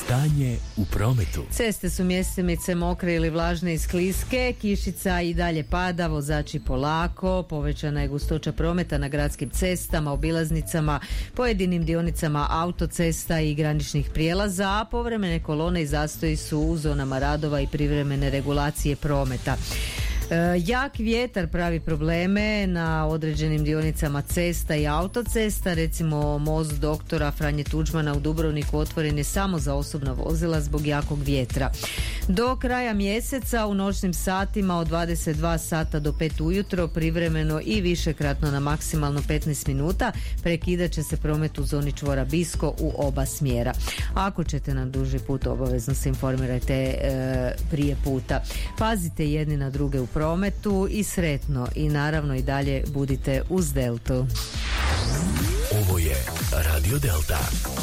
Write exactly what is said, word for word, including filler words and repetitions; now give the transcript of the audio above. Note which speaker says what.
Speaker 1: Stanje u prometu.
Speaker 2: Ceste su mjestimice mokre ili vlažne i skliske, kišica i dalje pada, vozači polako, povećana je gustoća prometa na gradskim cestama, obilaznicama, pojedinim dionicama autocesta i graničnih prijelaza, a povremene kolone i zastoji su u zonama radova i privremene regulacije prometa. Jak vjetar pravi probleme na određenim dionicama cesta i autocesta, recimo most doktora Franje Tuđmana u Dubrovniku otvoren je samo za osobna vozila zbog jakog vjetra. Do kraja mjeseca u noćnim satima od dvadeset dva sata do pet ujutro privremeno i višekratno na maksimalno petnaest minuta prekidat će se promet u zoni čvora Bisko u oba smjera. Ako ćete na duži put, obavezno se informirajte e, prije puta. Pazite jedni na druge u prometu i sretno i naravno i dalje budite uz Deltu.
Speaker 1: Ovo je Radio Delta.